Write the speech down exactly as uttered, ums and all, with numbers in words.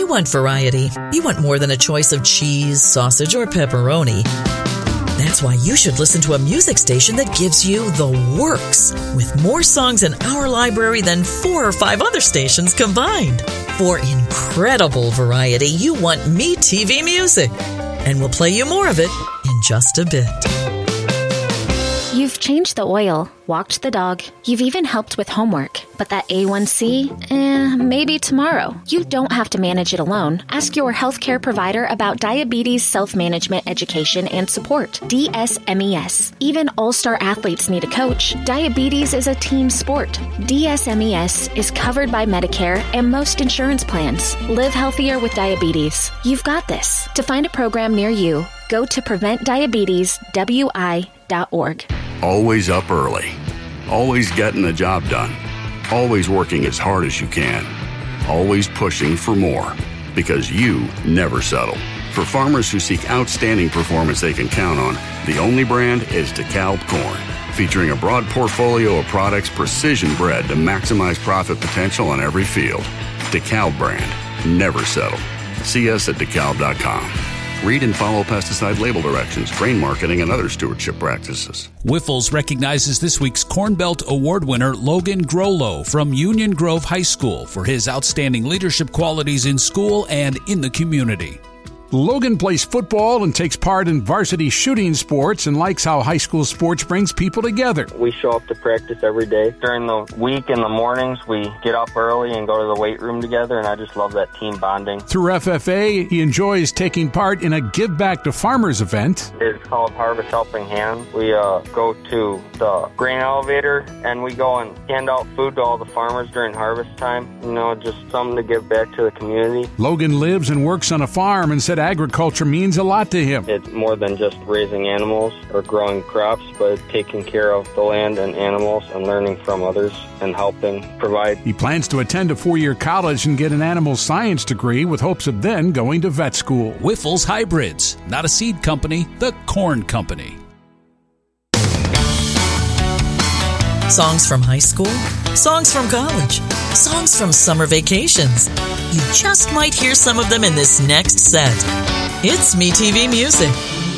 want variety. You want more than a choice of cheese, sausage, or pepperoni. That's why you should listen to a music station that gives you the works, with more songs in our library than four or five other stations combined. For incredible variety, you want Me T V Music, and we'll play you more of it in just a bit. You've changed the oil, walked the dog, you've even helped with homework. But that A one C, eh, maybe tomorrow. You don't have to manage it alone. Ask your healthcare provider about diabetes self-management education and support, D S M E S. Even all-star athletes need a coach. Diabetes is a team sport. D S M E S is covered by Medicare and most insurance plans. Live healthier with diabetes. You've got this. To find a program near you, go to prevent diabetes w i dot org. Always up early. Always getting the job done. Always working as hard as you can. Always pushing for more. Because you never settle. For farmers who seek outstanding performance they can count on, the only brand is DeKalb Corn. Featuring a broad portfolio of products precision bred to maximize profit potential on every field. DeKalb brand. Never settle. See us at DeKalb dot com. Read and follow pesticide label directions, grain marketing, and other stewardship practices. Whiffles recognizes this week's Corn Belt Award winner Logan Grolo from Union Grove High School for his outstanding leadership qualities in school and in the community. Logan plays football and takes part in varsity shooting sports and likes how high school sports brings people together. We show up to practice every day. During the week in the mornings, we get up early and go to the weight room together, and I just love that team bonding. Through F F A, he enjoys taking part in a Give Back to Farmers event. It's called Harvest Helping Hand. We uh, go to the grain elevator, and we go and hand out food to all the farmers during harvest time. You know, just something to give back to the community. Logan lives and works on a farm and said agriculture means a lot to him. It's more than just raising animals or growing crops, but taking care of the land and animals and learning from others and helping provide. He plans to attend a four-year college and get an animal science degree with hopes of then going to vet school. Whiffles Hybrids, not a seed company, the corn company. Songs from high school, songs from college, songs from summer vacations. You just might hear some of them in this next set. It's Me T V Music.